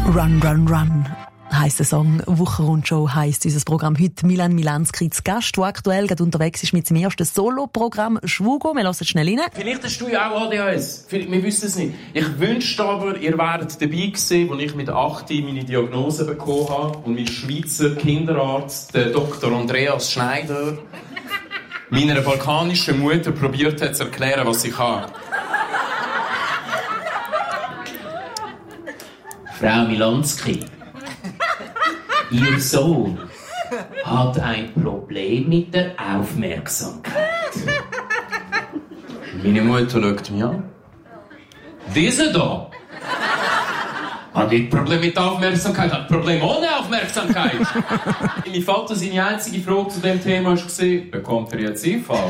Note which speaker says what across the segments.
Speaker 1: Run, Run, Run heisst der Song. Wochenrundshow heisst dieses Programm. Heute Milan Milanski zu Gast, der aktuell gerade unterwegs ist mit seinem ersten Solo-Programm «Schwugo». Wir hören schnell rein.
Speaker 2: Vielleicht hast du ja auch ADHS. Wir wissen es nicht. Ich wünschte aber, ihr wäret dabei gewesen, als ich mit 8 meine Diagnose bekommen habe und mein Schweizer Kinderarzt, der Dr. Andreas Schneider, meiner balkanischen Mutter probiert hat zu erklären, was ich habe. Frau Milanski, Ihr Sohn hat ein Problem mit der Aufmerksamkeit. Meine Mutter schaut mich an. Dieser da hat nicht Problem mit der Aufmerksamkeit, hat Problem ohne Aufmerksamkeit. Mein Vater, seine einzige Frage zu dem Thema war, bekommt er jetzt Einfall?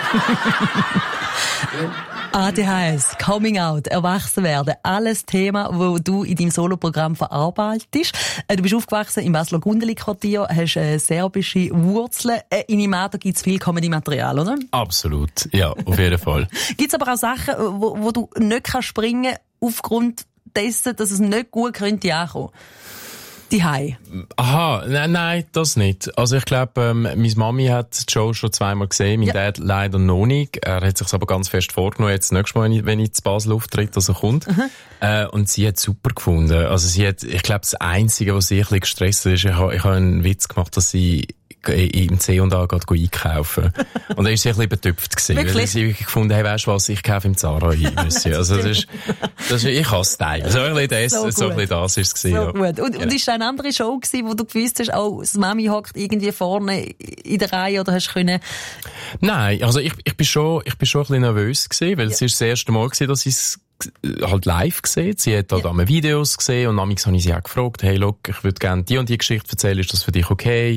Speaker 1: ADHS, Coming Out, Erwachsenwerden, alles Thema, wo du in deinem Soloprogramm verarbeitest. Du bist aufgewachsen im Basler-Gundeli-Quartier, hast serbische Wurzeln. In Imada gibt es viel Comedy-Material, oder?
Speaker 3: Absolut, ja, auf jeden Fall.
Speaker 1: Gibt es aber auch Sachen, wo du nicht kannst springen aufgrund dessen, dass es nicht gut könnte ankommen? Die
Speaker 3: Aha, nein, das nicht. Also ich glaube, meine Mami hat die Show schon 2-mal gesehen, mein Dad leider noch nicht. Er hat sich aber ganz fest vorgenommen, jetzt das nächste Mal, wenn ich zu Basel auftritt, dass er kommt. Und sie hat es super gefunden. Also ich glaube, das Einzige, was sie ein bisschen gestresst ist, ich habe einen Witz gemacht, dass sie im C&A einkaufen. Und dann ist sie ein bisschen betüpft gewesen. Weil sie gefunden hat, weisst du was, ich kaufe im Zara ein. Also das ist, ich hasse Style. So ein bisschen das ist es gewesen.
Speaker 1: So gut. Und ist das eine andere Show gewesen, wo du gewusst hast, oh, das Mami hockt irgendwie vorne in der Reihe, oder hast du können?
Speaker 3: Nein, also ich bin schon ein bisschen nervös gewesen, weil es ist das erste Mal gewesen, dass ich es halt live gesehen. Sie hat halt einmal Videos gesehen und manchmal habe ich sie auch gefragt, hey, look, ich würde gerne die und die Geschichte erzählen, ist das für dich okay?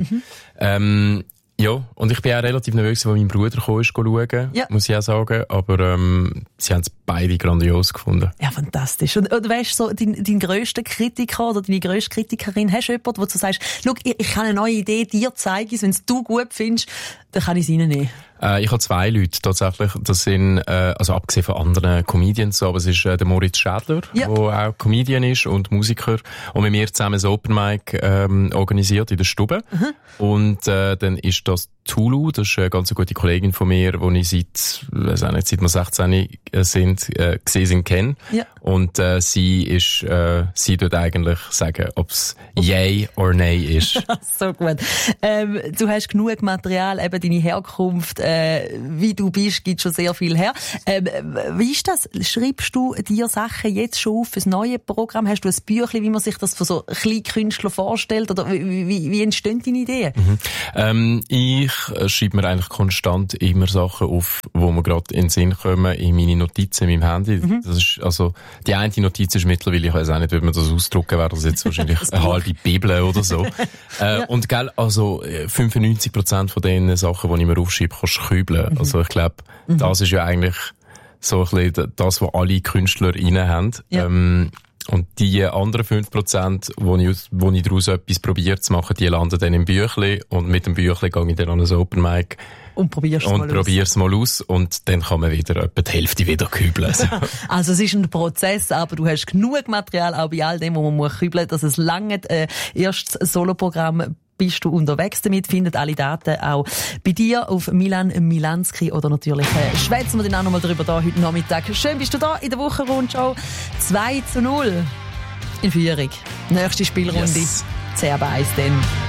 Speaker 3: Ja, und ich bin auch relativ nervös, weil mein Bruder gekommen ist, schauen, muss ich auch sagen. Aber sie haben es beide grandios gefunden.
Speaker 1: Ja, fantastisch. Und weißt du, so, dein grösster Kritiker oder deine grösste Kritikerin, hast du jemanden, wo du sagst, schau, ich habe eine neue Idee, dir zeige ich, wenn es du gut findest, dann kann ich es reinnehmen?
Speaker 3: Ich habe 2 Leute tatsächlich. Das sind, also abgesehen von anderen Comedians, aber es ist der Moritz Schädler, der auch Comedian ist und Musiker und mit mir zusammen ein Open Mic organisiert in der Stube. Und dann ist das Tulu, das ist eine ganz gute Kollegin von mir, die ich seit wir 16 sind, kenne. Und sie tut eigentlich sagen, ob es Yay or Nay ist.
Speaker 1: So gut. Du hast genug Material, eben deine Herkunft, wie du bist, gibt schon sehr viel her. Wie ist das? Schreibst du dir Sachen jetzt schon auf fürs neue Programm? Hast du ein Büchlein, wie man sich das für so kleine Künstler vorstellt? Oder wie entstehen deine Ideen?
Speaker 3: Ich schreibe mir eigentlich konstant immer Sachen auf, wo mir gerade in den Sinn kommen, in meine Notizen in meinem Handy. Das ist, also, die eine Notiz ist mittlerweile, ich weiß auch nicht, wie man das ausdrucken, wäre das jetzt wahrscheinlich eine halbe Bibel oder so. Und gell, also 95% von den Sachen, die ich mir aufschreibe, kannst du kübeln. Also ich glaube, das ist ja eigentlich so ein bisschen das, was alle Künstler rein haben. Und die anderen 5%, wo ich daraus etwas probiert zu machen, die landen dann im Büchlein. Und mit dem Büchlein gehe ich dann an ein Open Mic.
Speaker 1: Und probier's
Speaker 3: mal aus. Und dann kann man wieder etwa die Hälfte wieder kübeln.
Speaker 1: Also es ist ein Prozess, aber du hast genug Material, auch bei all dem, wo man kübeln muss, dass es lange erstes Soloprogramm bist du unterwegs damit, findet alle Daten auch bei dir auf Milan Milanski oder natürlich schwätzen wir dann auch nochmal drüber da heute Nachmittag. Schön bist du da in der Wochenrundschau. 2-0 in Führung. Nächste Spielrunde. Sehr bei dann.